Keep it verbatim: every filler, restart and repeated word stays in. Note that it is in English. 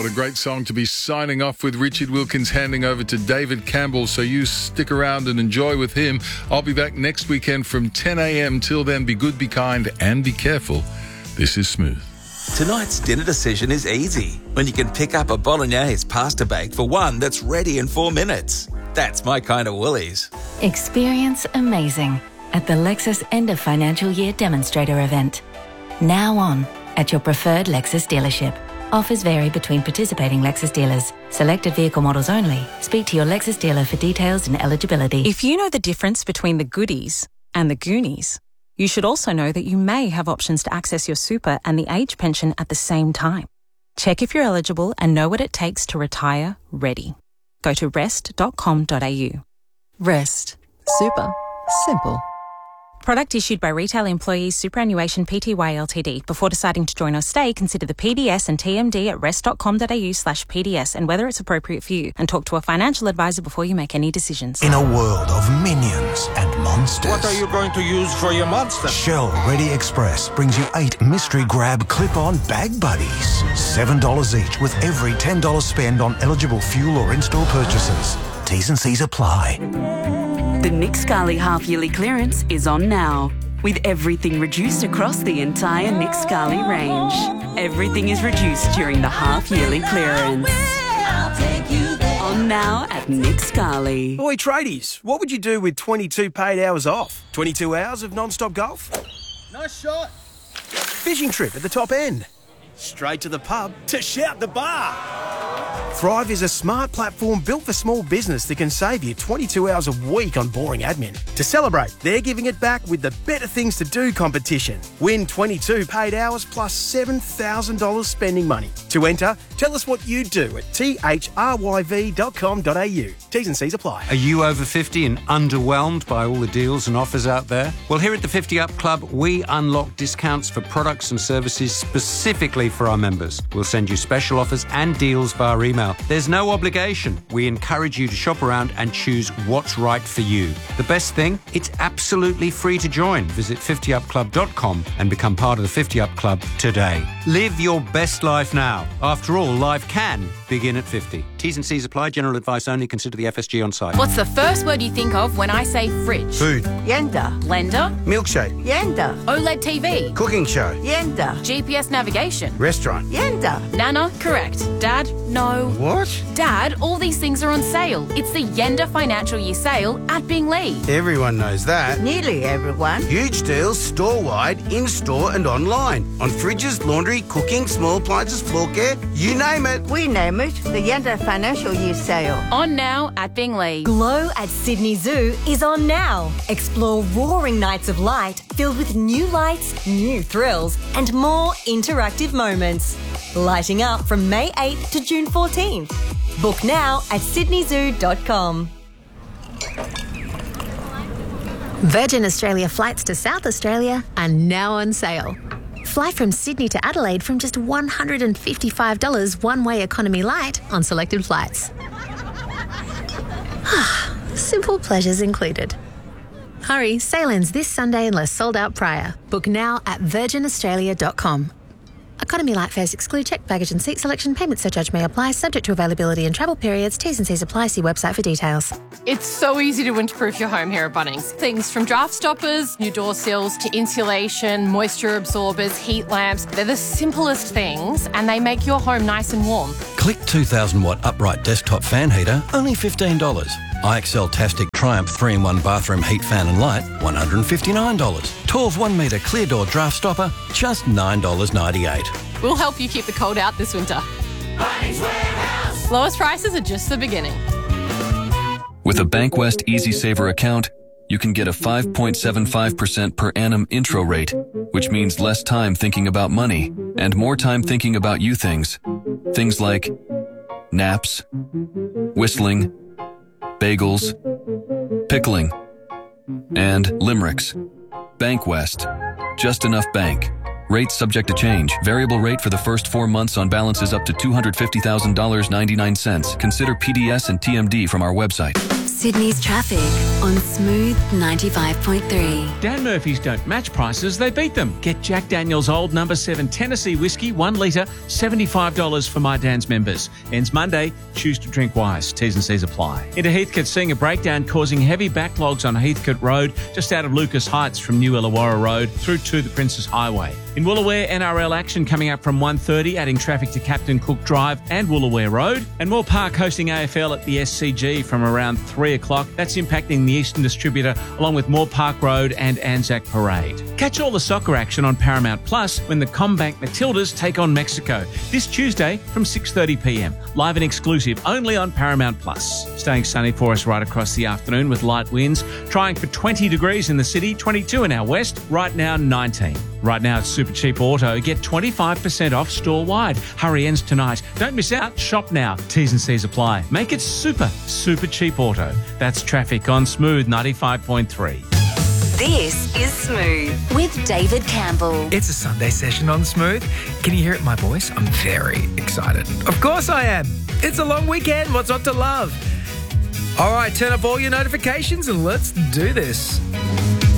What a great song to be signing off with. Richard Wilkins handing over to David Campbell, so you stick around and enjoy with him. I'll be back next weekend from ten a.m. Till then, be good, be kind and be careful. This is Smooth. Tonight's dinner decision is easy when you can pick up a bolognese pasta bake for one that's ready in four minutes. That's my kind of Woolies. Experience amazing at the Lexus End of Financial Year Demonstrator event. Now on at your preferred Lexus dealership. Offers vary between participating Lexus dealers. Selected vehicle models only. Speak to your Lexus dealer for details and eligibility. If you know the difference between the goodies and the Goonies, you should also know that you may have options to access your super and the age pension at the same time. Check if you're eligible and know what it takes to retire ready. Go to rest dot com dot a u. Rest. Super. Simple. Product issued by Retail Employees Superannuation Pty Ltd. Before deciding to join or stay, consider the P D S and T M D at rest dot com dot a u slash P D S and whether it's appropriate for you, and talk to a financial advisor before you make any decisions. In a world of minions and monsters, what are you going to use for your monster? Shell Ready Express brings you eight mystery grab clip-on bag buddies. seven dollars each with every ten dollars spend on eligible fuel or in-store purchases. T's and C's apply. The Nick Scali half-yearly clearance is on now, with everything reduced across the entire Nick Scali range. Everything is reduced during the half-yearly clearance. On now at Nick Scali. Oi, tradies, what would you do with twenty-two paid hours off? twenty-two hours of non-stop golf? Nice shot. Fishing trip at the top end? Straight to the pub to shout the bar? Thrive is a smart platform built for small business that can save you twenty-two hours a week on boring admin. To celebrate, they're giving it back with the Better Things to Do competition. Win twenty-two paid hours plus seven thousand dollars spending money. To enter, tell us what you do at t h r y v dot com dot a u. T's and C's apply. Are you over fifty and underwhelmed by all the deals and offers out there? Well, here at the fifty Up Club, we unlock discounts for products and services specifically for our members. We'll send you special offers and deals via email. There's no obligation. We encourage you to shop around and choose what's right for you. The best thing, it's absolutely free to join. Visit fifty up club dot com and become part of the fifty Up Club today. Live your best life now. After all, life can begin at fifty. T's and C's apply. General advice only. Consider the F S G on site. What's the first word you think of when I say fridge? Food. Yenda. Blender. Milkshake. Yenda. OLED T V. Cooking show. Yenda. G P S navigation. Restaurant. Yenda. Nana. Correct. Dad. No. What? Dad, all these things are on sale. It's the Yenda Financial Year Sale at Binglee. Everyone knows that. Nearly everyone. Huge deals store-wide, in-store and online. On fridges, laundry, cooking, small appliances, floor care, you name it. We name it the Yenda Financial Year Sale. On now at Binglee. Glow at Sydney Zoo is on now. Explore roaring nights of light filled with new lights, new thrills and more interactive moments. Lighting up from May eighth to June fourteenth. Book now at sydney zoo dot com. Virgin Australia flights to South Australia are now on sale. Fly from Sydney to Adelaide from just one hundred fifty-five dollars one-way economy light on selected flights. Simple pleasures included. Hurry, sale ends this Sunday unless sold out prior. Book now at virgin australia dot com. Economy light fares exclude checked baggage and seat selection. Payment surcharge may apply, subject to availability and travel periods. T's and C's apply. See website for details. It's so easy to winterproof your home here at Bunnings. Things from draft stoppers, new door sills, to insulation, moisture absorbers, heat lamps. They're the simplest things and they make your home nice and warm. Click two thousand watt upright desktop fan heater, only fifteen dollars. I X L Tastic Triumph three in one bathroom heat fan and light, one hundred fifty-nine dollars. twelve one metre clear door draft stopper, just nine dollars ninety-eight. We'll help you keep the cold out this winter. Bunnings Warehouse. Lowest prices are just the beginning. With a Bankwest Easy Saver account, you can get a five point seven five percent per annum intro rate, which means less time thinking about money and more time thinking about you things. Things like naps, whistling, bagels, pickling, and limericks. Bankwest. Just enough bank. Rates subject to change. Variable rate for the first four months on balances up to two hundred fifty thousand dollars and ninety-nine cents. Consider P D S and T M D from our website. Sydney's traffic on Smooth ninety-five point three. Dan Murphy's don't match prices, they beat them. Get Jack Daniel's Old Number seven Tennessee whiskey, one litre, seventy-five dollars for My Dan's members. Ends Monday. Choose to drink wise. T's and C's apply. Into Heathcote, seeing a breakdown causing heavy backlogs on Heathcote Road, just out of Lucas Heights from New Illawarra Road through to the Princes Highway. In Woolooware, N R L action coming up from one thirty, adding traffic to Captain Cook Drive and Woolooware Road. And Moore Park hosting A F L at the S C G from around three o'clock. That's impacting the Eastern Distributor, along with Moore Park Road and Anzac Parade. Catch all the soccer action on Paramount Plus when the Combank Matildas take on Mexico this Tuesday from six thirty p m. Live and exclusive only on Paramount Plus. Staying sunny for us right across the afternoon with light winds. Trying for twenty degrees in the city, twenty-two in our west. Right now, nineteen. Right now, it's Super Cheap Auto. Get twenty-five percent off store-wide. Hurry ends tonight. Don't miss out. Shop now. T's and C's apply. Make it super, super cheap auto. That's traffic on Smooth ninety-five point three. This is Smooth with David Campbell. It's a Sunday session on Smooth. Can you hear it in my voice? I'm very excited. Of course I am. It's a long weekend. What's not to love? All right, turn up all your notifications and let's do this.